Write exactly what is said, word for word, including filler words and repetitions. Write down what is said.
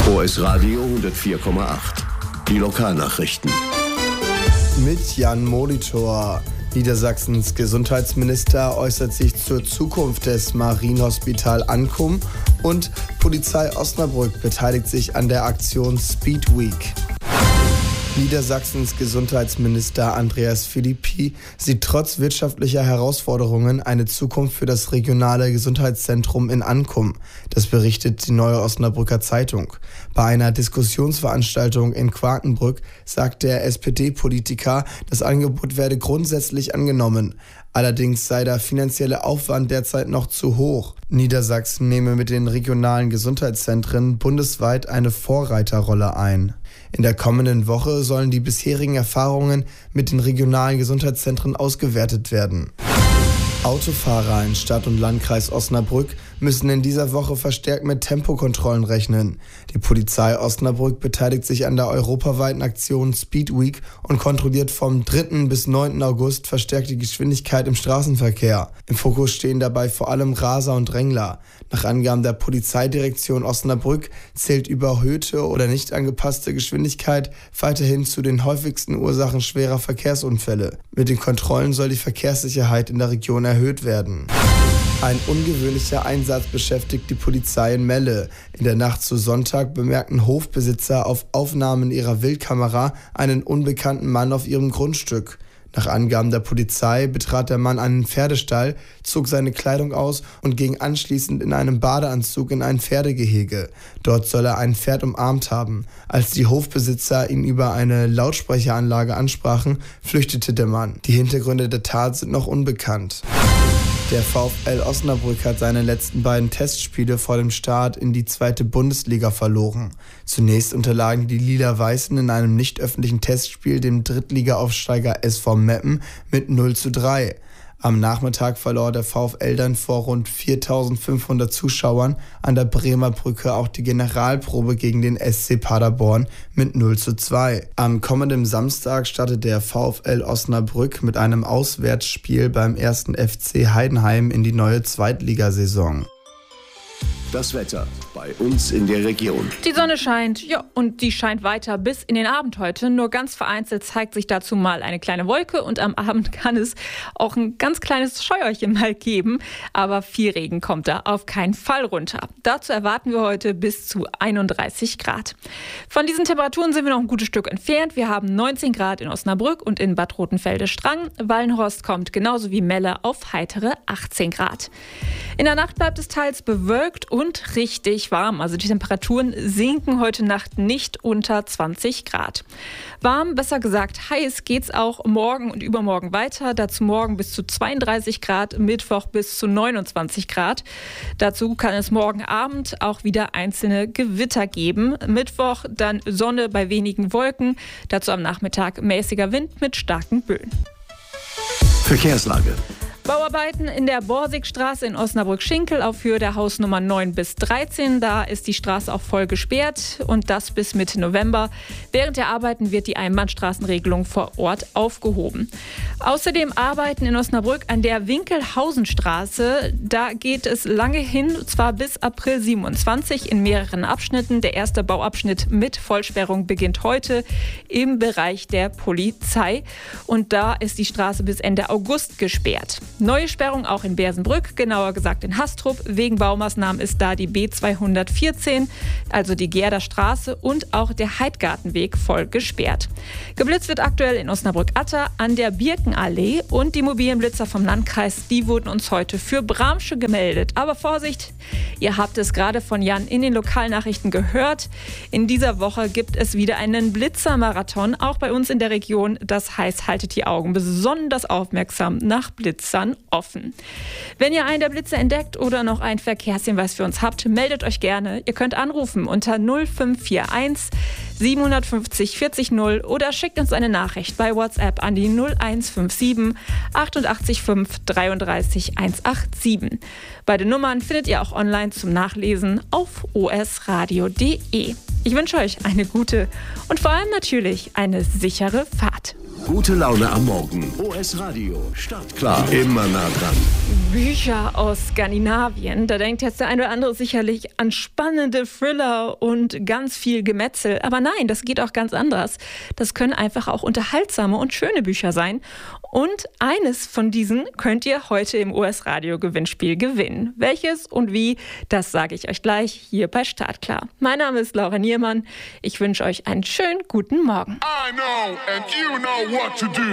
O S Radio hundertvier Komma acht. Die Lokalnachrichten. Mit Jan Molitor. Niedersachsens Gesundheitsminister äußert sich zur Zukunft des Marienhospital Ankum und Polizei Osnabrück beteiligt sich an der Aktion Speed Week. Niedersachsens Gesundheitsminister Andreas Philippi sieht trotz wirtschaftlicher Herausforderungen eine Zukunft für das regionale Gesundheitszentrum in Ankum. Das berichtet die Neue Osnabrücker Zeitung. Bei einer Diskussionsveranstaltung in Quakenbrück sagt der S P D-Politiker, das Angebot werde grundsätzlich angenommen. Allerdings sei der finanzielle Aufwand derzeit noch zu hoch. Niedersachsen nehme mit den regionalen Gesundheitszentren bundesweit eine Vorreiterrolle ein. In der kommenden Woche sollen die bisherigen Erfahrungen mit den regionalen Gesundheitszentren ausgewertet werden. Autofahrer in Stadt und Landkreis Osnabrück müssen in dieser Woche verstärkt mit Tempokontrollen rechnen. Die Polizei Osnabrück beteiligt sich an der europaweiten Aktion Speed Week und kontrolliert vom dritten bis neunten August verstärkt die Geschwindigkeit im Straßenverkehr. Im Fokus stehen dabei vor allem Raser und Drängler. Nach Angaben der Polizeidirektion Osnabrück zählt überhöhte oder nicht angepasste Geschwindigkeit weiterhin zu den häufigsten Ursachen schwerer Verkehrsunfälle. Mit den Kontrollen soll die Verkehrssicherheit in der Region erhöht werden. Ein ungewöhnlicher Einsatz beschäftigt die Polizei in Melle. In der Nacht zu Sonntag bemerkten Hofbesitzer auf Aufnahmen ihrer Wildkamera einen unbekannten Mann auf ihrem Grundstück. Nach Angaben der Polizei betrat der Mann einen Pferdestall, zog seine Kleidung aus und ging anschließend in einem Badeanzug in ein Pferdegehege. Dort soll er ein Pferd umarmt haben. Als die Hofbesitzer ihn über eine Lautsprecheranlage ansprachen, flüchtete der Mann. Die Hintergründe der Tat sind noch unbekannt. Der VfL Osnabrück hat seine letzten beiden Testspiele vor dem Start in die zweite Bundesliga verloren. Zunächst unterlagen die Lila-Weißen in einem nicht öffentlichen Testspiel dem Drittliga-Aufsteiger S V Meppen mit null zu drei. Am Nachmittag verlor der VfL dann vor rund viertausendfünfhundert Zuschauern an der Bremer Brücke auch die Generalprobe gegen den S C Paderborn mit null zu zwei. Am kommenden Samstag startet der VfL Osnabrück mit einem Auswärtsspiel beim ersten F C Heidenheim in die neue Zweitligasaison. Das Wetter bei uns in der Region. Die Sonne scheint, ja, und die scheint weiter bis in den Abend heute. Nur ganz vereinzelt zeigt sich dazu mal eine kleine Wolke und am Abend kann es auch ein ganz kleines Scheuerchen mal geben. Aber viel Regen kommt da auf keinen Fall runter. Dazu erwarten wir heute bis zu einunddreißig Grad. Von diesen Temperaturen sind wir noch ein gutes Stück entfernt. Wir haben neunzehn Grad in Osnabrück und in Bad Rotenfelde-Strang. Wallenhorst kommt genauso wie Melle auf heitere achtzehn Grad. In der Nacht bleibt es teils bewölkt und Und richtig warm. Also die Temperaturen sinken heute Nacht nicht unter zwanzig Grad. Warm, besser gesagt heiß, geht's auch morgen und übermorgen weiter. Dazu morgen bis zu zweiunddreißig Grad, Mittwoch bis zu neunundzwanzig Grad. Dazu kann es morgen Abend auch wieder einzelne Gewitter geben. Mittwoch dann Sonne bei wenigen Wolken. Dazu am Nachmittag mäßiger Wind mit starken Böen. Verkehrslage. Bauarbeiten in der Borsigstraße in Osnabrück-Schinkel auf Höhe der Hausnummer neun bis dreizehn. Da ist die Straße auch voll gesperrt und das bis Mitte November. Während der Arbeiten wird die Einbahnstraßenregelung vor Ort aufgehoben. Außerdem Arbeiten in Osnabrück an der Winkelhausenstraße. Da geht es lange hin, zwar bis April siebenundzwanzig in mehreren Abschnitten. Der erste Bauabschnitt mit Vollsperrung beginnt heute im Bereich der Polizei. Und da ist die Straße bis Ende August gesperrt. Neue Sperrung auch in Bersenbrück, genauer gesagt in Hastrup. Wegen Baumaßnahmen ist da die B zweihundertvierzehn, also die Gerder Straße und auch der Heidgartenweg voll gesperrt. Geblitzt wird aktuell in Osnabrück-Atter an der Birkenallee und die mobilen Blitzer vom Landkreis, die wurden uns heute für Bramsche gemeldet. Aber Vorsicht, ihr habt es gerade von Jan in den Lokalnachrichten gehört. In dieser Woche gibt es wieder einen Blitzermarathon, auch bei uns in der Region. Das heißt, haltet die Augen besonders aufmerksam nach Blitzern offen. Wenn ihr einen der Blitze entdeckt oder noch einen Verkehrshinweis für uns habt, meldet euch gerne. Ihr könnt anrufen unter null fünf vier eins siebenhundertfünfzig vierzig null oder schickt uns eine Nachricht bei WhatsApp an die null eins fünf sieben achtundachtzig fünf dreiunddreißig hundertsiebenundachtzig. Beide Nummern findet ihr auch online zum Nachlesen auf o s radio punkt d e. Ich wünsche euch eine gute und vor allem natürlich eine sichere Fahrt. Gute Laune am Morgen. O S Radio. Startklar. Immer nah dran. Bücher aus Skandinavien. Da denkt jetzt der eine oder andere sicherlich an spannende Thriller und ganz viel Gemetzel. Aber nein, das geht auch ganz anders. Das können einfach auch unterhaltsame und schöne Bücher sein. Und eines von diesen könnt ihr heute im O S Radio Gewinnspiel gewinnen. Welches und wie, das sage ich euch gleich hier bei Startklar. Mein Name ist Laura Niermann. Ich wünsche euch einen schönen guten Morgen. I know and you know what to do.